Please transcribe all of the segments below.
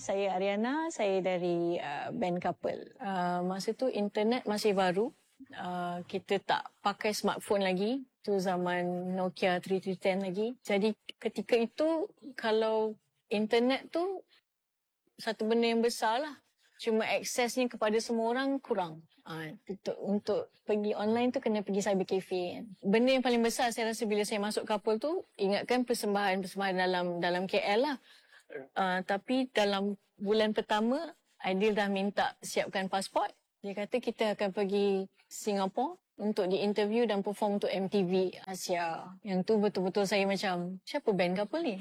saya Ariana, saya dari band Couple. Masa tu internet masih baru. Kita tak pakai smartphone lagi. Tu zaman Nokia 3310 lagi. Jadi ketika itu kalau internet tu satu benda yang besar lah. Cuma aksesnya kepada semua orang kurang. Untuk pergi online tu kena pergi cyber cafe kan. Benda yang paling besar saya rasa bila saya masuk Couple tu, ingatkan persembahan dalam KL lah. Tapi dalam bulan pertama, Aidil dah minta siapkan pasport. Dia kata kita akan pergi Singapura untuk di-interview dan perform untuk MTV Asia. Yang tu betul-betul saya macam, siapa band Couple ni?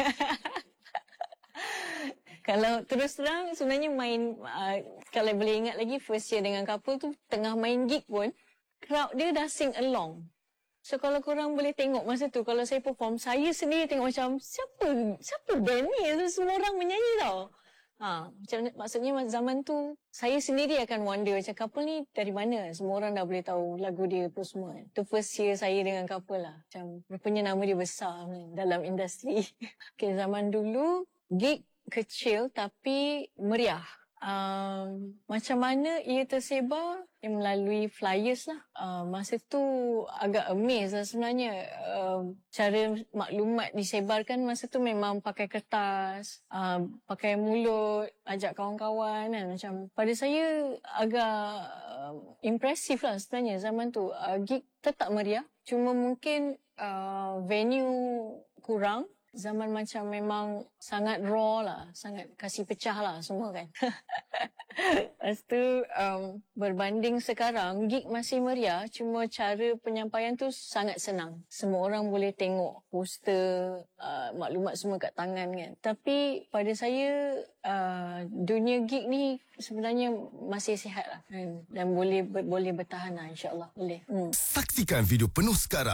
Kalau terus terang sebenarnya kalau boleh ingat lagi first year dengan Couple tu tengah main gig pun crowd dia dah sing along. So kalau korang boleh tengok masa tu kalau saya perform, saya sendiri tengok macam siapa band ni? Semua orang menyanyi tau. Maksudnya zaman tu saya sendiri akan wonder macam Couple ni dari mana? Semua orang dah boleh tahu lagu dia pun semua. Tu first year saya dengan Couple lah. Macam rupanya nama dia besar dalam industri. Okay, zaman dulu gig kecil tapi meriah. Macam mana ia tersebar? Melalui flyers lah. Masa tu agak amazed lah sebenarnya. Cara maklumat disebarkan masa tu memang pakai kertas, pakai mulut, ajak kawan-kawan kan. Macam pada saya agak impresif lah sebenarnya zaman tu. Gig tetap meriah. Cuma mungkin venue kurang. Zaman macam memang sangat raw lah. Sangat kasih pecah lah semua kan. Lepas tu berbanding sekarang, gig masih meriah. Cuma cara penyampaian tu sangat senang. Semua orang boleh tengok poster, maklumat semua kat tangan kan. Tapi pada saya, dunia gig ni sebenarnya masih sihat lah. Dan boleh bertahan lah insyaAllah. Boleh. Saksikan video penuh sekarang.